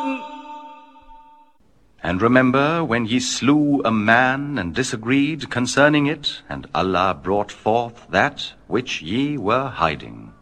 And remember when ye slew a man and disagreed concerning it, and Allah brought forth that which ye were hiding.